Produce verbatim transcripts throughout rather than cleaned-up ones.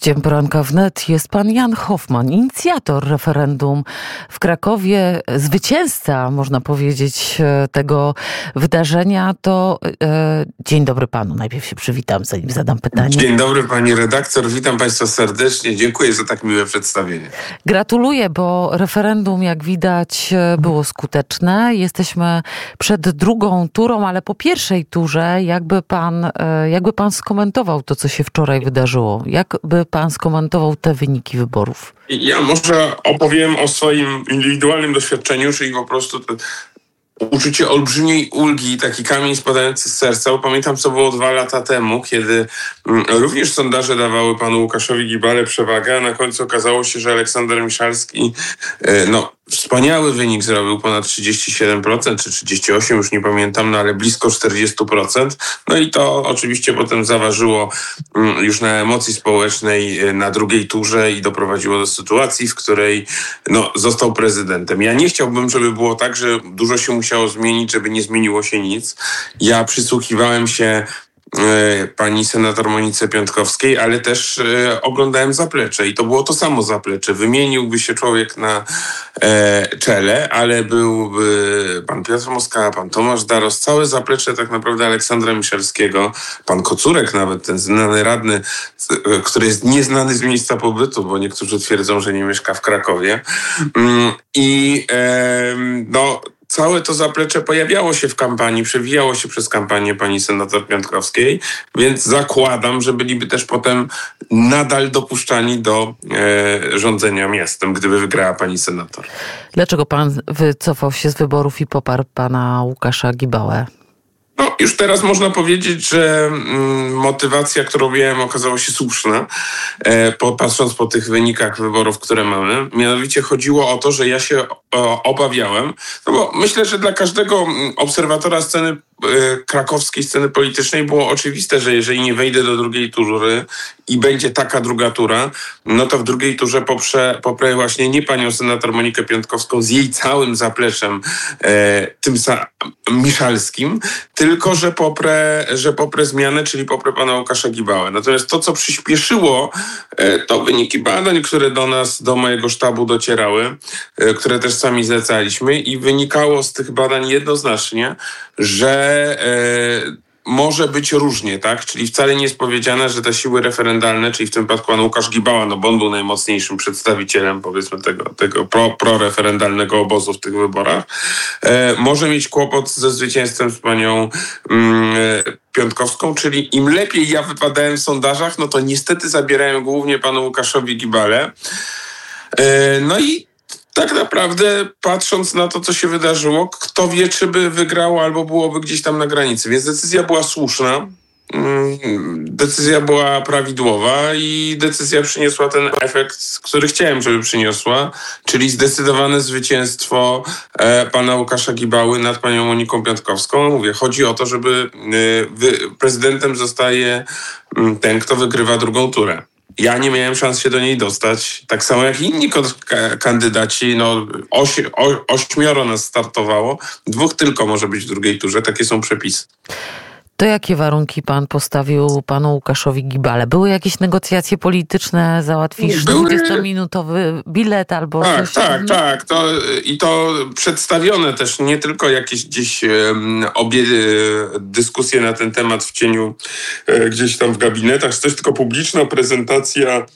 Gościem poranka wnet jest pan Jan Hoffman, inicjator referendum w Krakowie, zwycięzca, można powiedzieć, tego wydarzenia. To e, dzień dobry panu. Najpierw się przywitam, zanim zadam pytanie. Dzień dobry pani redaktor, witam państwa serdecznie. Dziękuję za tak miłe przedstawienie. Gratuluję, bo referendum, jak widać, było skuteczne. Jesteśmy przed drugą turą, ale po pierwszej turze jakby pan, jakby pan skomentował to, co się wczoraj wydarzyło? Jakby pan skomentował te wyniki wyborów? Ja może opowiem o swoim indywidualnym doświadczeniu, czyli po prostu te uczucie olbrzymiej ulgi, taki kamień spadający z serca. Pamiętam, co było dwa lata temu, kiedy również sondaże dawały panu Łukaszowi Gibale przewagę, a na końcu okazało się, że Aleksander Miszalski, no, wspaniały wynik zrobił, ponad trzydzieści siedem procent czy trzydzieści osiem procent, już nie pamiętam, no ale blisko czterdzieści procent. No i to oczywiście potem zaważyło już na emocji społecznej na drugiej turze i doprowadziło do sytuacji, w której no, został prezydentem. Ja nie chciałbym, żeby było tak, że dużo się musiało zmienić, żeby nie zmieniło się nic. Ja przysłuchiwałem się pani senator Monice Piątkowskiej, ale też e, oglądałem zaplecze i to było to samo zaplecze. Wymieniłby się człowiek na e, czele, ale byłby pan Piotr Moskała, pan Tomasz Daros, całe zaplecze tak naprawdę Aleksandra Miszalskiego, pan Kocurek nawet, ten znany radny, który jest nieznany z miejsca pobytu, bo niektórzy twierdzą, że nie mieszka w Krakowie. Mm, I e, no całe to zaplecze pojawiało się w kampanii, przewijało się przez kampanię pani senator Piątkowskiej, więc zakładam, że byliby też potem nadal dopuszczani do e, rządzenia miastem, gdyby wygrała pani senator. Dlaczego pan wycofał się z wyborów i poparł pana Łukasza Gibałę? No, już teraz można powiedzieć, że mm, motywacja, którą miałem, okazała się słuszna, e, po, patrząc po tych wynikach wyborów, które mamy. Mianowicie chodziło o to, że ja się o, obawiałem, no bo myślę, że dla każdego obserwatora sceny e, krakowskiej sceny politycznej było oczywiste, że jeżeli nie wejdę do drugiej tury i będzie taka druga tura, no to w drugiej turze poprze, poprę właśnie nie panią senator Monikę Piątkowską z jej całym zapleczem e, tym sa- miszalskim, tylko że poprę, że poprę zmianę, czyli poprę pana Łukasza Gibałę. Natomiast to, co przyspieszyło, e, to wyniki badań, które do nas, do mojego sztabu docierały, e, które też sami zlecaliśmy i wynikało z tych badań jednoznacznie, że e, może być różnie, tak? Czyli wcale nie jest powiedziane, że te siły referendalne, czyli w tym przypadku pan Łukasz Gibała, no bo on był najmocniejszym przedstawicielem, powiedzmy, tego, tego pro, proreferendalnego obozu w tych wyborach, e, może mieć kłopot ze zwycięstwem z panią mm, Piątkowską, czyli im lepiej ja wypadałem w sondażach, no to niestety zabierałem głównie panu Łukaszowi Gibale. E, no i tak naprawdę, patrząc na to, co się wydarzyło, kto wie, czy by wygrało albo byłoby gdzieś tam na granicy. Więc decyzja była słuszna, decyzja była prawidłowa i decyzja przyniosła ten efekt, który chciałem, żeby przyniosła, czyli zdecydowane zwycięstwo e, pana Łukasza Gibały nad panią Moniką Piątkowską. Mówię, chodzi o to, żeby e, wy, prezydentem zostaje ten, kto wygrywa drugą turę. Ja nie miałem szans się do niej dostać, tak samo jak inni kandydaci. No, oś, o, ośmioro nas startowało, dwóch tylko może być w drugiej turze, takie są przepisy. To jakie warunki pan postawił panu Łukaszowi Gibale? Były jakieś negocjacje polityczne? Załatwisz dwudziestominutowy bilet albo tak, coś? Tak, tak, tak. To, i to przedstawione też nie tylko jakieś gdzieś um, obie dyskusje na ten temat w cieniu e, gdzieś tam w gabinetach, to jest tylko publiczna prezentacja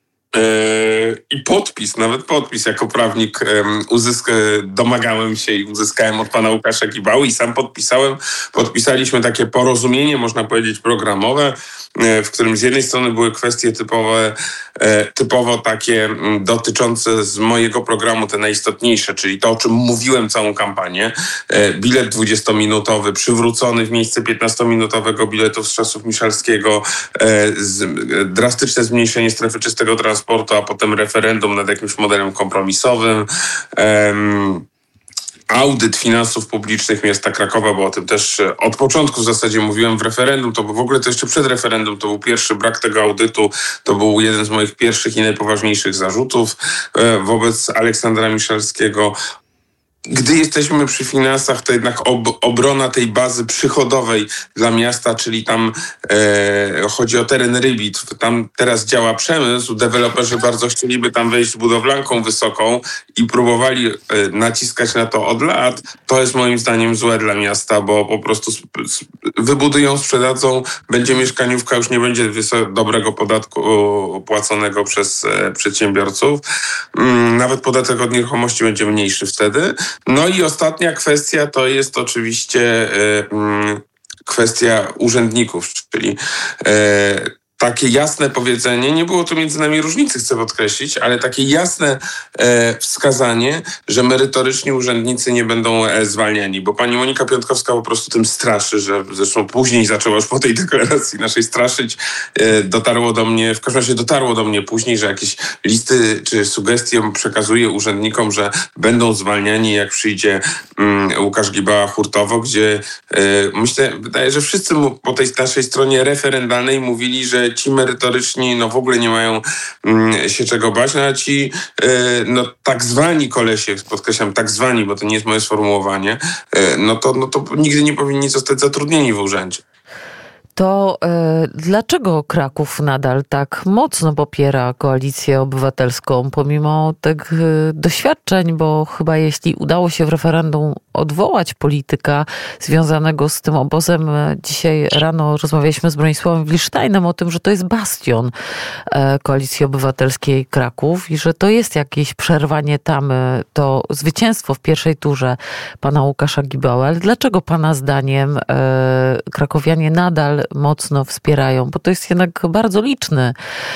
i podpis, nawet podpis jako prawnik uzysk- domagałem się i uzyskałem od pana Łukasza Gibały i sam podpisałem. Podpisaliśmy takie porozumienie, można powiedzieć programowe, w którym z jednej strony były kwestie typowe, typowo takie dotyczące z mojego programu te najistotniejsze, czyli to, o czym mówiłem całą kampanię. Bilet dwudziestominutowy przywrócony w miejsce piętnastominutowego biletu z czasów Miszalskiego, drastyczne zmniejszenie strefy czystego transportu, sportu, a potem referendum nad jakimś modelem kompromisowym. Um, audyt finansów publicznych miasta Krakowa, bo o tym też od początku w zasadzie mówiłem w referendum, to był w ogóle to jeszcze przed referendum, to był pierwszy brak tego audytu, to był jeden z moich pierwszych i najpoważniejszych zarzutów wobec Aleksandra Miszalskiego. Gdy jesteśmy przy finansach, to jednak ob, obrona tej bazy przychodowej dla miasta, czyli tam e, chodzi o teren Rybit. Tam teraz działa przemysł, deweloperzy bardzo chcieliby tam wejść budowlanką wysoką i próbowali e, naciskać na to od lat. To jest moim zdaniem złe dla miasta, bo po prostu sp, sp, wybudują, sprzedadzą, będzie mieszkaniówka, już nie będzie wysoko, dobrego podatku płaconego przez e, przedsiębiorców. Mm, nawet podatek od nieruchomości będzie mniejszy wtedy. No i ostatnia kwestia to jest oczywiście y, y, kwestia urzędników, czyli y, takie jasne powiedzenie, nie było tu między nami różnicy, chcę podkreślić, ale takie jasne e, wskazanie, że merytoryczni urzędnicy nie będą e, zwalniani, bo pani Monika Piątkowska po prostu tym straszy, że zresztą później zaczęła już po tej deklaracji naszej straszyć, e, dotarło do mnie, w każdym razie dotarło do mnie później, że jakieś listy czy sugestie przekazuje urzędnikom, że będą zwalniani, jak przyjdzie mm, Łukasz Gibała-Hurtowo, gdzie e, myślę, wydaje, że wszyscy mu po tej naszej stronie referendalnej mówili, że ci merytoryczni no w ogóle nie mają mm, się czego bać, no a ci yy, no tak zwani kolesie, podkreślam tak zwani, bo to nie jest moje sformułowanie, yy, no, to, no to nigdy nie powinni zostać zatrudnieni w urzędzie. To y, dlaczego Kraków nadal tak mocno popiera Koalicję Obywatelską, pomimo tych y, doświadczeń, bo chyba jeśli udało się w referendum odwołać polityka związanego z tym obozem, dzisiaj rano rozmawialiśmy z Bronisławem Wilsztajnem o tym, że to jest bastion y, Koalicji Obywatelskiej Kraków i że to jest jakieś przerwanie tamy, to zwycięstwo w pierwszej turze pana Łukasza Gibały. Ale dlaczego pana zdaniem y, krakowianie nadal mocno wspierają, bo to jest jednak bardzo liczny,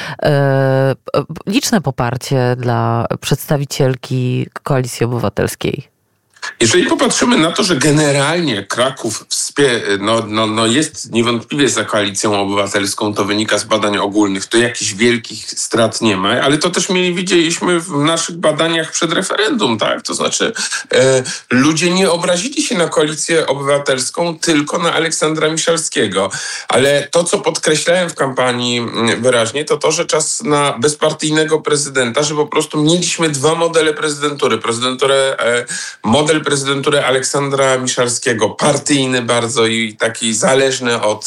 e, liczne poparcie dla przedstawicielki Koalicji Obywatelskiej. Jeżeli popatrzymy na to, że generalnie Kraków wspie- no, no, no jest niewątpliwie za Koalicją Obywatelską, to wynika z badań ogólnych, to jakichś wielkich strat nie ma, ale to też mieli, widzieliśmy w naszych badaniach przed referendum, tak? To znaczy e, ludzie nie obrazili się na Koalicję Obywatelską, tylko na Aleksandra Miszalskiego. Ale to, co podkreślałem w kampanii wyraźnie, to to, że czas na bezpartyjnego prezydenta, że po prostu mieliśmy dwa modele prezydentury. Prezydenturę, e, model prezydentury Aleksandra Miszalskiego, partyjny bardzo i taki zależny od,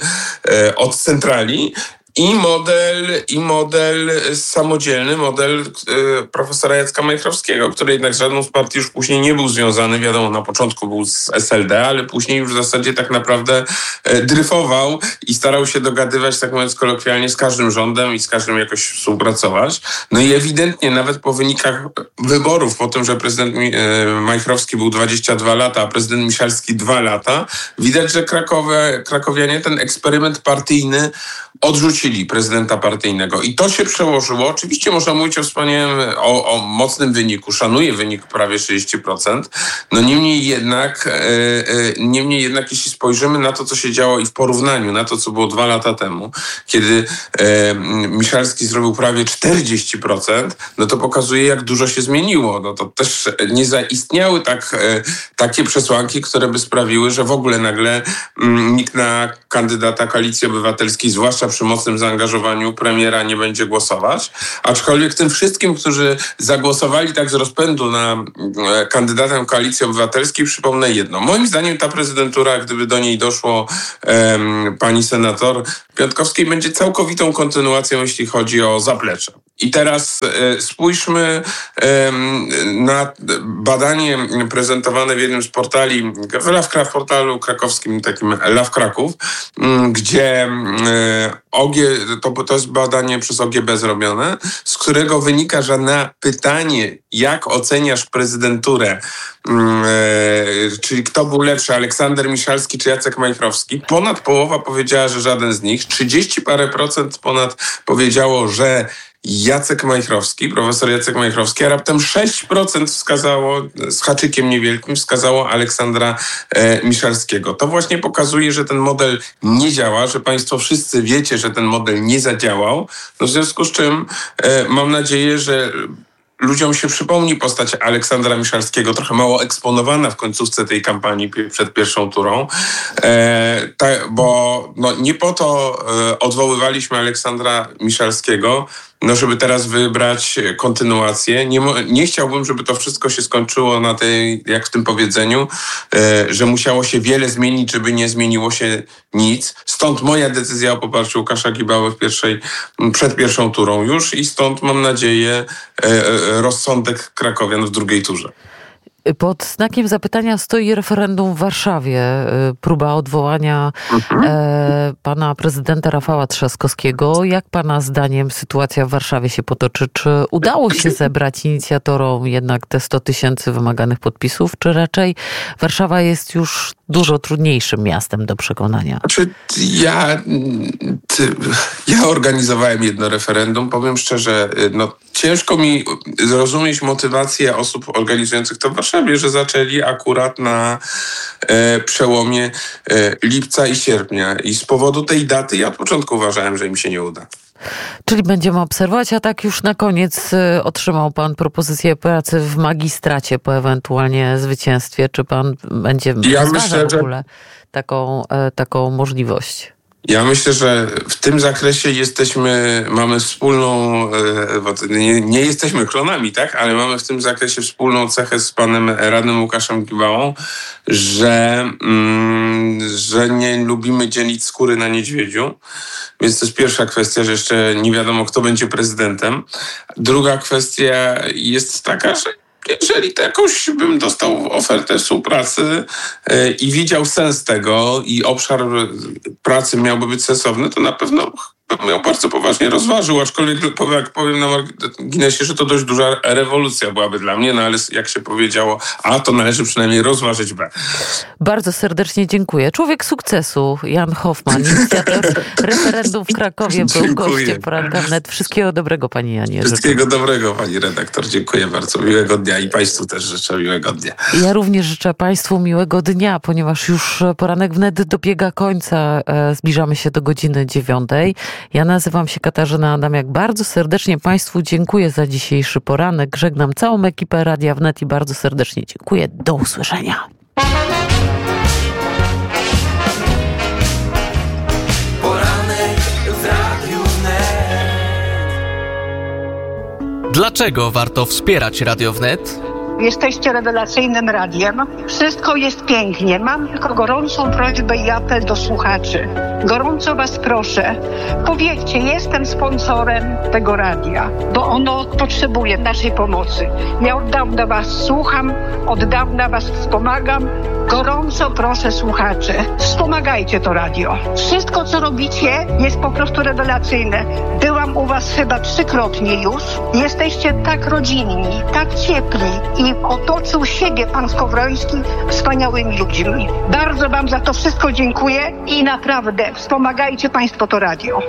e, od centrali. I model, i model samodzielny, model y, profesora Jacka Majchrowskiego, który jednak z żadną z partii już później nie był związany. Wiadomo, na początku był z S L D, ale później już w zasadzie tak naprawdę y, dryfował i starał się dogadywać, tak mówiąc kolokwialnie, z każdym rządem i z każdym jakoś współpracować. No i ewidentnie nawet po wynikach wyborów, po tym, że prezydent y, Majchrowski był dwadzieścia dwa lata, a prezydent Miszalski dwa lata, widać, że Krakowie, krakowianie ten eksperyment partyjny odrzucili prezydenta partyjnego. I to się przełożyło. Oczywiście można mówić o wspaniałym, o, o mocnym wyniku. Szanuję wynik prawie sześćdziesiąt procent. No niemniej jednak, e, e, niemniej jednak, jeśli spojrzymy na to, co się działo i w porównaniu na to, co było dwa lata temu, kiedy e, Miszalski zrobił prawie czterdzieści procent, no to pokazuje, jak dużo się zmieniło. No to też nie zaistniały tak, e, takie przesłanki, które by sprawiły, że w ogóle nagle m, nikt na kandydata Koalicji Obywatelskiej, zwłaszcza przy mocnym zaangażowaniu premiera, nie będzie głosować. Aczkolwiek tym wszystkim, którzy zagłosowali tak z rozpędu na kandydatem Koalicji Obywatelskiej, przypomnę jedno. Moim zdaniem ta prezydentura, gdyby do niej doszło um, pani senator Piątkowskiej, będzie całkowitą kontynuacją, jeśli chodzi o zaplecze. I teraz e, spójrzmy e, na badanie prezentowane w jednym z portali, w Lawcraft, portalu krakowskim, takim Law Kraków, m, gdzie e, O G, to, to jest badanie przez O G B zrobione, z którego wynika, że na pytanie, jak oceniasz prezydenturę, m, e, czyli kto był lepszy, Aleksander Miszalski czy Jacek Majchrowski, ponad połowa powiedziała, że żaden z nich, trzydzieści parę procent ponad powiedziało, że Jacek Majchrowski, profesor Jacek Majchrowski, a raptem sześć procent wskazało, z haczykiem niewielkim, wskazało Aleksandra e, Miszalskiego. To właśnie pokazuje, że ten model nie działa, że państwo wszyscy wiecie, że ten model nie zadziałał. No w związku z czym e, mam nadzieję, że ludziom się przypomni postać Aleksandra Miszalskiego, trochę mało eksponowana w końcówce tej kampanii przed pierwszą turą, e, ta, bo no, nie po to e, odwoływaliśmy Aleksandra Miszalskiego, no żeby teraz wybrać kontynuację. Nie, nie chciałbym, żeby to wszystko się skończyło na tej, jak w tym powiedzeniu, e, że musiało się wiele zmienić, żeby nie zmieniło się nic. Stąd moja decyzja o poparciu Łukasza Gibały w pierwszej, przed pierwszą turą już i stąd mam nadzieję e, rozsądek krakowian w drugiej turze. Pod znakiem zapytania stoi referendum w Warszawie. Próba odwołania mhm. e, pana prezydenta Rafała Trzaskowskiego. Jak pana zdaniem sytuacja w Warszawie się potoczy? Czy udało się zebrać inicjatorom jednak te sto tysięcy wymaganych podpisów, czy raczej Warszawa jest już dużo trudniejszym miastem do przekonania? Znaczy, ja, ty, ja organizowałem jedno referendum. Powiem szczerze, no, ciężko mi zrozumieć motywację osób organizujących to w Warszawie, że zaczęli akurat na e, przełomie e, lipca i sierpnia. I z powodu tej daty ja od początku uważałem, że im się nie uda. Czyli będziemy obserwować, a tak już na koniec y, otrzymał pan propozycję pracy w magistracie po ewentualnie zwycięstwie. Czy pan będzie ja rozważał myślę, w ogóle taką, e, taką możliwość? Ja myślę, że w tym zakresie jesteśmy, mamy wspólną, nie, nie jesteśmy klonami, tak? Ale mamy w tym zakresie wspólną cechę z panem radnym Łukaszem Gibałą, że, mm, że nie lubimy dzielić skóry na niedźwiedziu. Więc to jest pierwsza kwestia, że jeszcze nie wiadomo, kto będzie prezydentem. Druga kwestia jest taka, że jeżeli to jakąś bym dostał ofertę współpracy yy, i widział sens tego i obszar pracy miałby być sensowny, to na pewno bym ją bardzo poważnie rozważył, aczkolwiek jak powiem na marginesie, że to dość duża rewolucja byłaby dla mnie, no ale jak się powiedziało A, to należy przynajmniej rozważyć B. Bardzo serdecznie dziękuję. Człowiek sukcesu, Jan Hoffman, inicjator referendum w Krakowie, był gościem Poranka Wnet. Wszystkiego dobrego, pani Janie. Wszystkiego życzę. dobrego, pani redaktor. Dziękuję bardzo. Miłego dnia i państwu też życzę miłego dnia. Ja również życzę państwu miłego dnia, ponieważ już Poranek Wnet dobiega końca. Zbliżamy się do godziny dziewiątej. Ja nazywam się Katarzyna Adamiak. Bardzo serdecznie państwu dziękuję za dzisiejszy poranek. Żegnam całą ekipę Radia Wnet i bardzo serdecznie dziękuję. Do usłyszenia. Poranek w Radiu Wnet. Dlaczego warto wspierać Radio Wnet? Jesteście rewelacyjnym radiem. Wszystko jest pięknie. Mam tylko gorącą prośbę i apel do słuchaczy. Gorąco was proszę, powiedzcie, jestem sponsorem tego radia, bo ono potrzebuje naszej pomocy. Ja od dawna was słucham, od dawna was wspomagam. Gorąco proszę słuchaczy, wspomagajcie to radio. Wszystko, co robicie, jest po prostu rewelacyjne. Byłam u was chyba trzykrotnie już. Jesteście tak rodzinni, tak ciepli i otoczył siebie pan Skowroński wspaniałymi ludźmi. Bardzo wam za to wszystko dziękuję i naprawdę wspomagajcie państwo to radio.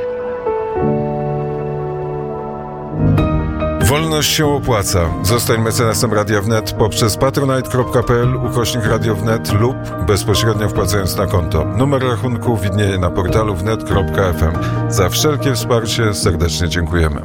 Wolność się opłaca. Zostań mecenasem Radia Wnet poprzez patronite.pl ukośnik Radio Wnet lub bezpośrednio wpłacając na konto. Numer rachunku widnieje na portalu wnet kropka f m. Za wszelkie wsparcie serdecznie dziękujemy.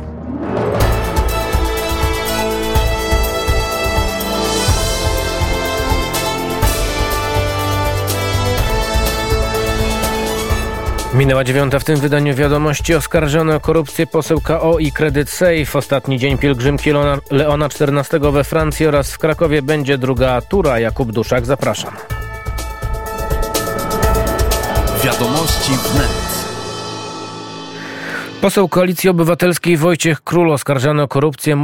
Minęła dziewiąta. W tym wydaniu wiadomości. Oskarżony o korupcję poseł K O i Kredyt Safe. Ostatni dzień pielgrzymki Leona, Leona czternastego we Francji oraz w Krakowie będzie druga tura. Jakub Duszak, zapraszam. Wiadomości Wnet. Poseł Koalicji Obywatelskiej Wojciech Król oskarżany o korupcję